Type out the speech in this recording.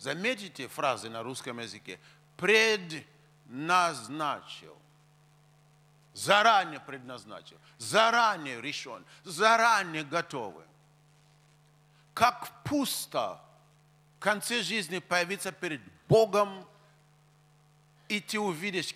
Заметите фразы на русском языке? Предназначил. Заранее предназначил. Заранее решен. Заранее готовы. Как пусто в конце жизни появиться перед Богом, и ты увидишь,